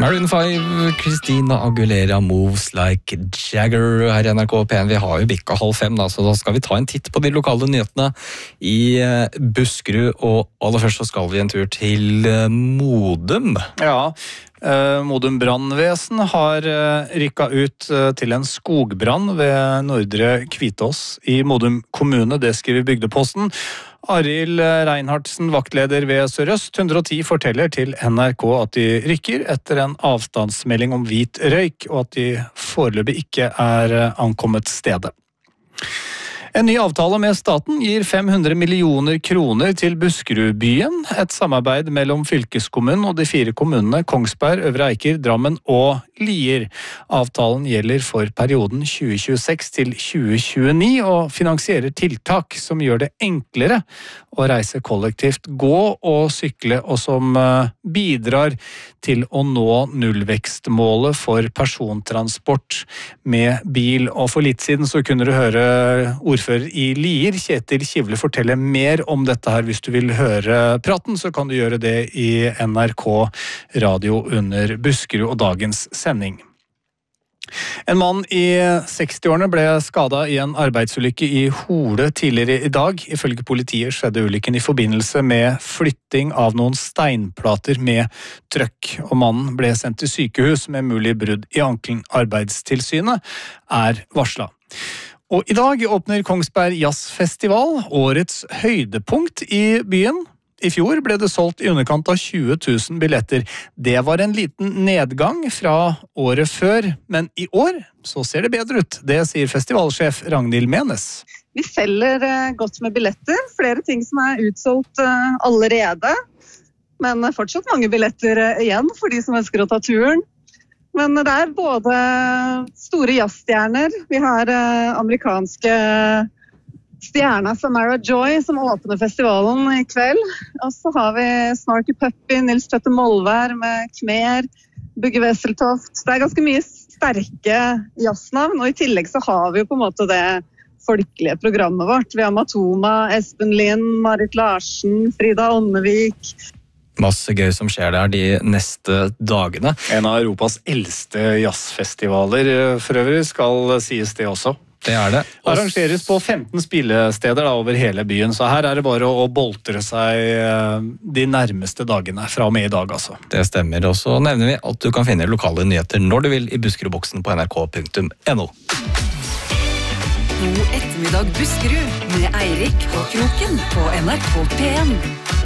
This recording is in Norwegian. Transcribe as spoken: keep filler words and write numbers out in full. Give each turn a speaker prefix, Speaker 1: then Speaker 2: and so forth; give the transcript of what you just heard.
Speaker 1: Maroon five, Christina Aguilera, Moves Like Jagger her i N R K P en. Vi har jo bikka halv fem, da, så da skal vi ta en titt på de lokale nyhetene i Buskerud. Og aller først så skal vi en tur til Modum.
Speaker 2: Ja, eh, Modum brannvesen har eh, rykket ut eh, til en skogbrann ved Nordre Kvitås i Modum kommune. Det skriver Bygdeposten. Arild Reinhardsen, vaktleder ved Sør-Øst hundre og ti, forteller til N R K at de rykker etter en avstandsmelding om hvit røyk, og at de foreløpig ikke er ankommet stedet. En ny avtale med staten gir fem hundre millioner kroner til Buskerudbyen, et samarbeid mellom fylkeskommunen og de fire kommunene Kongsberg, Øvre Eiker, Drammen og Lier. Avtalen gjelder for perioden tjue tjueseks til tjue tjueni og finansierer tiltak som gjør det enklere å reise kollektivt, gå og sykle, og som bidrar til å nå nullvekstmålet for persontransport med bil. Og for litt siden så kunne du høre ordfører i Lier, Kjetil Kivle, fortelle mer om dette her. Hvis du vil høre praten, så kan du gjøre det i N R K radio under Buskerud og dagens sending. En mann i sekstiårene ble skadet i en arbeidsulykke i Hole tidligere i dag. Ifølge politiet skjedde ulykken i forbindelse med flytting av noen steinplater med trøkk, og mannen ble sendt til sykehus med mulig brudd i ankelen. Arbeidstilsynet er varslet. Og i dag åpner Kongsberg Jazzfestival, årets høydepunkt i byen. I fjor ble det solgt i underkant av tjue tusen billetter. Det var en liten nedgang fra året før, men i år så ser det bedre ut. Det sier festivalsjef Ragnhild Menes.
Speaker 3: Vi selger godt med billetter, flere ting som er utsolgt allerede, men fortsatt mange billetter igjen for de som ønsker å ta turen. Men det er både store jazzstjerner, vi har amerikanske stjerna Samara Joy som åpner festivalen i kveld. Og så har vi Snarky Puppy, Nils Tøtte Molvær med Khmer, Bugge Wesseltoft. Det er ganske mye sterke jazznavn, og i tillegg så har vi jo på en måte det folkelige programmet vårt. Vi har Matoma, Espen Lind, Marit Larsen, Frida Ånnevik.
Speaker 1: Masse gøy som skjer der de neste dagene.
Speaker 2: En av Europas eldste jazzfestivaler for øvrig skal sies det også.
Speaker 1: Det er det.
Speaker 2: Arrangeres på femten spillesteder da, over hele byen, så her er det bare å boltre seg de nærmeste dagene fra og med i dag, altså.
Speaker 1: Det stemmer, og så nevner vi at du kan finne lokale nyheter når du vil i Buskerudboksen på N R K punktum N O.
Speaker 4: God ettermiddag Buskerud med Eirik og Kroken på N R K P en.